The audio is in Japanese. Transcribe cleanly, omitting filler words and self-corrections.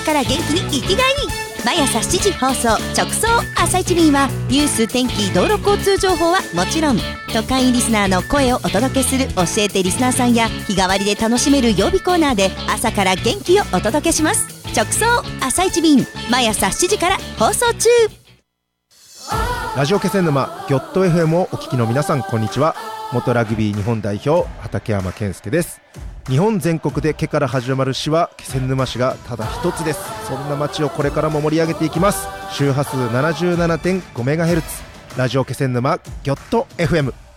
朝から元気に生きがい毎朝7時放送直送朝一便はニュース天気道路交通情報はもちろん都会リスナーの声をお届けする教えてリスナーさんや日替わりで楽しめる曜日コーナーで朝から元気をお届けします。直送朝一便毎朝7時から放送中。 ラジオ気仙沼ギョット FM をお聞きの皆さんこんにちは。元ラグビー日本代表畠山健介です。日本全国で毛から始まる市は気仙沼市がただ一つです。そんな町をこれからも盛り上げていきます。周波数 77.5MHz ラジオ気仙沼ギョット FM。